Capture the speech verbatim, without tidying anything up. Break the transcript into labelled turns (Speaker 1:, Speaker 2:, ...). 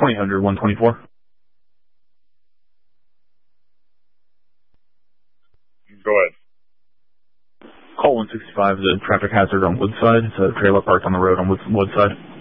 Speaker 1: twenty hundred, one twenty-four.
Speaker 2: Go ahead.
Speaker 1: Call one sixty-five, the traffic hazard on Woodside. It's a trailer parked on the road on Woods- Woodside.